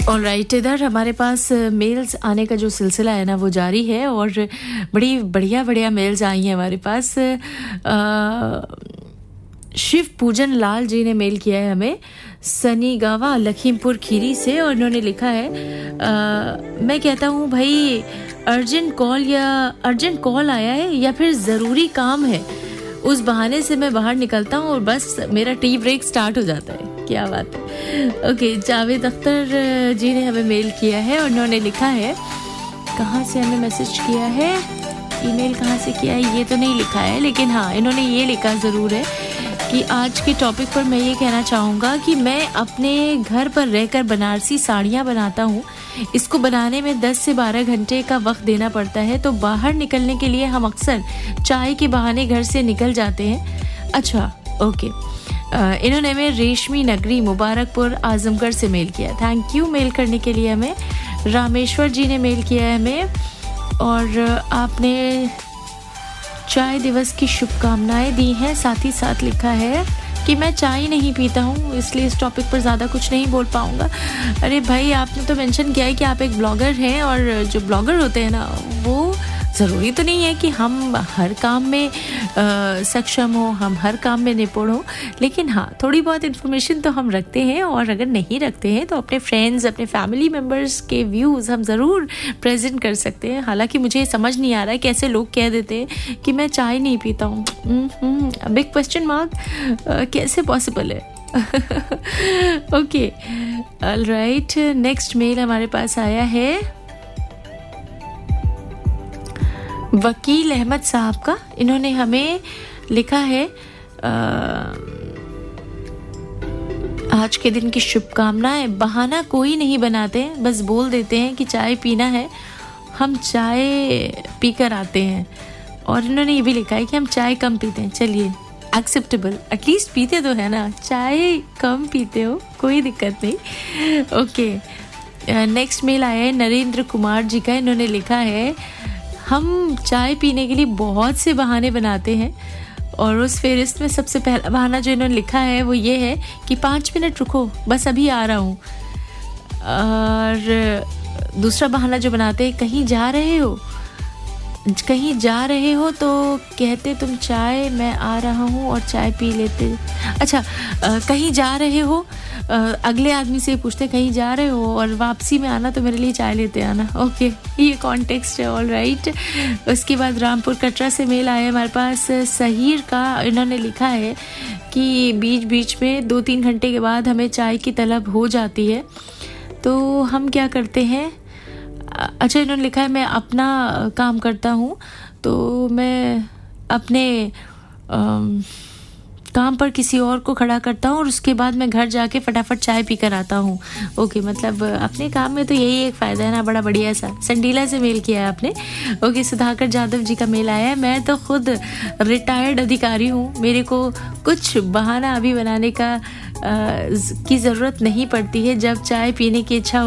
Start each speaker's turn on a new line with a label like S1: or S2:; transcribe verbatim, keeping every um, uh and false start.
S1: Alright, इधर हमारे पास mails आने का जो सिलसिला है ना वो जारी है और बड़ी बढ़िया बढ़िया मेल्स आई हैं हमारे पास। आ, शिव पूजन लाल जी ने मेल किया है हमें सनीगावा लखीमपुर खीरी से और उन्होंने लिखा है आ, मैं कहता हूँ भाई अर्जेंट कॉल या अर्जेंट कॉल आया है या फिर ज़रूरी काम है, उस बहाने से मैं बाहर निकलता हूँ और बस मेरा टी ब्रेक स्टार्ट हो जाता है। क्या बात है। ओके, जावेद अख्तर जी ने हमें मेल किया है और उन्होंने लिखा है, कहाँ से हमें मैसेज किया है, ईमेल कहाँ से किया है ये तो नहीं लिखा है, लेकिन हाँ इन्होंने ये लिखा ज़रूर है कि आज के टॉपिक पर मैं ये कहना चाहूँगा कि मैं अपने घर पर रहकर बनारसी साड़ियाँ बनाता हूँ। इसको बनाने में दस से बारह घंटे का वक्त देना पड़ता है, तो बाहर निकलने के लिए हम अक्सर चाय के बहाने घर से निकल जाते हैं। अच्छा, ओके। इन्होंने हमें रेशमी नगरी मुबारकपुर आजमगढ़ से मेल किया। थैंक यू मेल करने के लिए। हमें रामेश्वर जी ने मेल किया है हमें और आपने चाय दिवस की शुभकामनाएं दी हैं। साथ ही साथ लिखा है कि मैं चाय नहीं पीता हूँ, इसलिए इस टॉपिक पर ज़्यादा कुछ नहीं बोल पाऊँगा। अरे भाई, आपने तो मेंशन किया है कि आप एक ब्लॉगर हैं और जो ब्लॉगर होते हैं ना वो ज़रूरी तो नहीं है कि हम हर काम में आ, सक्षम हो, हम हर काम में निपुण हो, लेकिन हाँ थोड़ी बहुत इन्फॉर्मेशन तो हम रखते हैं और अगर नहीं रखते हैं तो अपने फ्रेंड्स अपने फैमिली मेम्बर्स के व्यूज़ हम ज़रूर प्रेजेंट कर सकते हैं। हालांकि मुझे समझ नहीं आ रहा है कैसे लोग कह देते हैं कि मैं चाय नहीं पीता हूँ। बिग क्वेश्चन मार्क, कैसे पॉसिबल है। ओके, ऑलराइट, नेक्स्ट मेल हमारे पास आया है वकील अहमद साहब का। इन्होंने हमें लिखा है आ, आज के दिन की शुभकामनाएं। बहाना कोई नहीं बनाते, बस बोल देते हैं कि चाय पीना है, हम चाय पीकर आते हैं। और इन्होंने ये भी लिखा है कि हम चाय कम पीते हैं। चलिए, एक्सेप्टेबल, एटलीस्ट पीते तो है ना, चाय कम पीते हो कोई दिक्कत नहीं। ओके, नेक्स्ट मेल आया है नरेंद्र कुमार जी का। इन्होंने लिखा है, हम चाय पीने के लिए बहुत से बहाने बनाते हैं और उस फहरिस्त में सबसे पहला बहाना जो इन्होंने लिखा है वो ये है कि पाँच मिनट रुको, बस अभी आ रहा हूँ। और दूसरा बहाना जो बनाते हैं, कहीं जा रहे हो कहीं जा रहे हो तो कहते तुम चाय, मैं आ रहा हूँ और चाय पी लेते। अच्छा, आ, कहीं जा रहे हो, आ, अगले आदमी से पूछते कहीं जा रहे हो और वापसी में आना तो मेरे लिए चाय लेते आना। ओके, ये कॉन्टेक्स्ट है। ऑल राइट, उसके बाद रामपुर कटरा से मेल आया हमारे पास सहीर का। इन्होंने लिखा है कि बीच बीच में दो तीन घंटे के बाद हमें चाय की तलब हो जाती है, तो हम क्या करते हैं। अच्छा, इन्होंने लिखा है मैं अपना काम करता हूँ, तो मैं अपने आम, काम पर किसी और को खड़ा करता हूँ और उसके बाद मैं घर जाके फटाफट चाय पी कर आता हूँ। ओके, मतलब अपने काम में तो यही एक फ़ायदा है ना, बड़ा बढ़िया सा। संडीला से मेल किया है आपने। ओके, सुधाकर जादव जी का मेल आया है। मैं तो खुद रिटायर्ड अधिकारी हूँ, मेरे को कुछ बहाना अभी बनाने का आ, की ज़रूरत नहीं पड़ती है। जब चाय पीने की इच्छा